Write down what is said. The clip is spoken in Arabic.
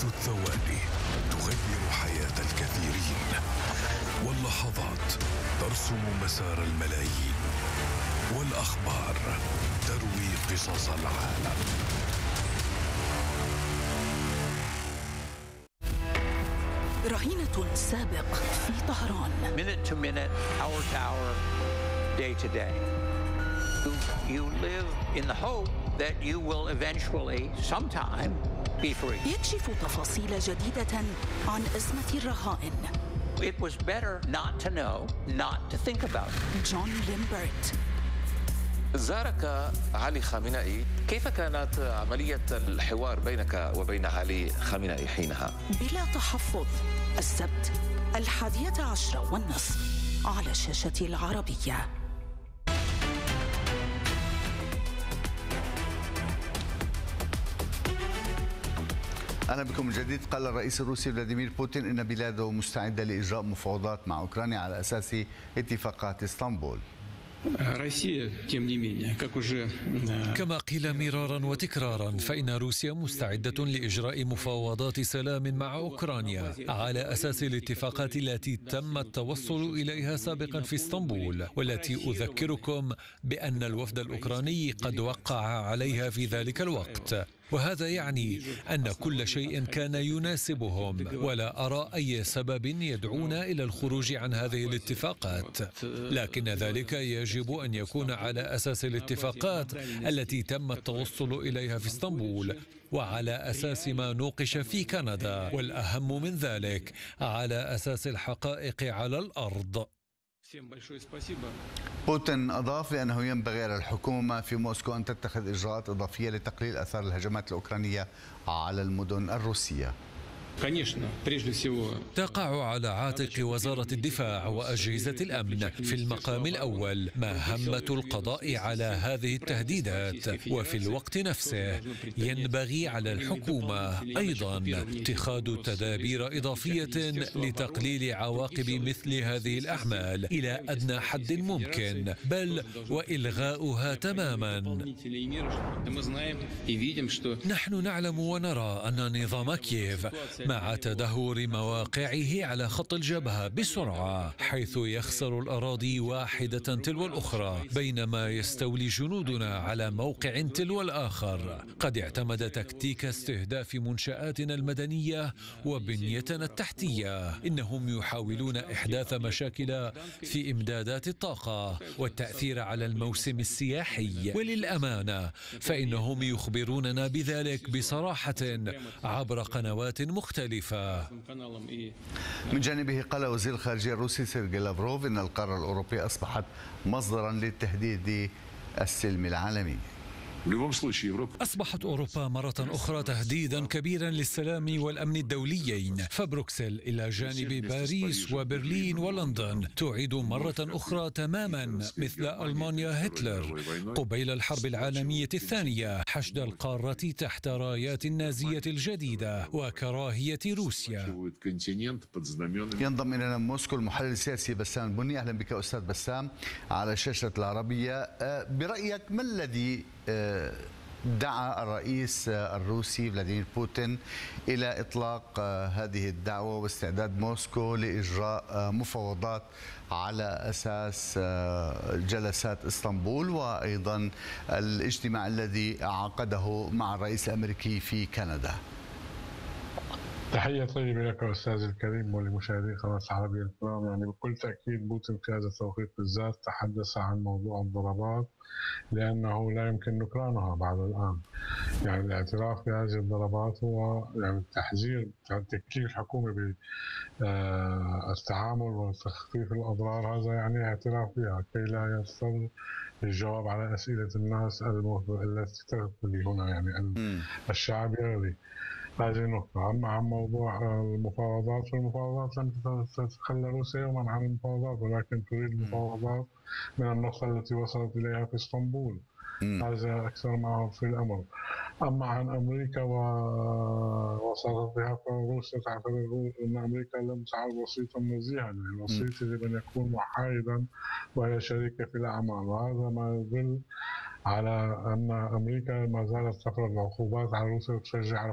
الثواني تغير حياة الكثيرين، واللحظات ترسم مسار الملايين، والأخبار تروي قصص العالم. رهينة سابق في طهران. Minute to minute, hour to hour, day to day. You live in the hope that you will eventually, sometime, be free. يكشف تفاصيل جديدة عن أزمة الرهائن. It was better not to know, not to think about it. جون ليمبرت. زارك علي خامنئي، كيف كانت عملية الحوار بينك وبين علي خامنئي حينها؟ بلا تحفظ، السبت 11:30 على شاشة العربية. أهلا بكم من جديد. قال الرئيس الروسي فلاديمير بوتين إن بلاده مستعدة لإجراء مفاوضات مع أوكرانيا على أساس اتفاقات اسطنبول. كما قيل مرارا وتكرارا، فإن روسيا مستعدة لإجراء مفاوضات سلام مع أوكرانيا على أساس الاتفاقات التي تم التوصل إليها سابقا في اسطنبول، والتي أذكركم بأن الوفد الأوكراني قد وقع عليها في ذلك الوقت. وهذا يعني أن كل شيء كان يناسبهم، ولا أرى أي سبب يدعونا إلى الخروج عن هذه الاتفاقات، لكن ذلك يجب أن يكون على أساس الاتفاقات التي تم التوصل إليها في اسطنبول، وعلى أساس ما نوقش في كندا، والأهم من ذلك على أساس الحقائق على الأرض. بوتين أضاف بأنه ينبغي على الحكومة في موسكو أن تتخذ إجراءات إضافية لتقليل آثار الهجمات الأوكرانية على المدن الروسية. تقع على عاتق وزارة الدفاع وأجهزة الأمن في المقام الأول مهمة القضاء على هذه التهديدات، وفي الوقت نفسه ينبغي على الحكومة أيضا اتخاذ تدابير إضافية لتقليل عواقب مثل هذه الأعمال إلى أدنى حد ممكن، بل وإلغاؤها تماما. نحن نعلم ونرى أن نظام كييف مع تدهور مواقعه على خط الجبهة بسرعة، حيث يخسر الأراضي واحدة تلو الأخرى، بينما يستولي جنودنا على موقع تلو الآخر، قد اعتمد تكتيك استهداف منشآتنا المدنية وبنيتنا التحتية. إنهم يحاولون إحداث مشاكل في إمدادات الطاقة والتأثير على الموسم السياحي، وللأمانة فإنهم يخبروننا بذلك بصراحة عبر قنوات مختلفة. من جانبه قال وزير الخارجية الروسي سيرجي لافروف إن القارة الأوروبية أصبحت مصدرا للتهديد السلمي العالمي. أصبحت أوروبا مرة أخرى تهديدا كبيرا للسلام والأمن الدوليين، فبروكسل إلى جانب باريس وبرلين ولندن تعيد مرة أخرى تماما مثل ألمانيا هتلر قبيل الحرب العالمية الثانية حشد القارة تحت رايات النازية الجديدة وكراهية روسيا. ينضم إلينا من موسكو المحلل السياسي بسام البني. أهلا بك أستاذ بسام على شاشة العربية. برأيك ما الذي دعا الرئيس الروسي فلاديمير بوتين إلى إطلاق هذه الدعوة واستعداد موسكو لإجراء مفاوضات على أساس جلسات اسطنبول وأيضا الاجتماع الذي عقده مع الرئيس الأمريكي في كندا؟ تحية طيبة لك أستاذ الكريم ولمشاهدي قناة العربية الكرام. يعني بكل تأكيد بوتين في هذا التوقيت بالذات تحدث عن موضوع الضربات، لأنه لا يمكن نكرانها بعد الآن. يعني الاعتراف بهذه الضربات هو يعني التحذير، تكليف الحكومة بالتعامل وتخفيف الأضرار، هذا يعني اعتراف بها كي لا يضطر الجواب على أسئلة الناس التي تغلي هنا. يعني الشعب يغلي. هذه نقطة. أما عن موضوع المفاوضات، فالمفاوضات لم تتخلى روسيا يوما عن المفاوضات، ولكن تريد المفاوضات من النقطة التي وصلت إليها في اسطنبول. هذا أكثر ما في الأمر. أما عن أمريكا ووصلت بها، فروسيا تعتبر أن أمريكا لم تعد وسيطا نزيها. يعني الوسيط يجب أن يكون محايدا وهي شريكة في الأعمال، وهذا ما يدل على أن أمريكا ما زالت تفرض عقوبات على روسيا وتشجع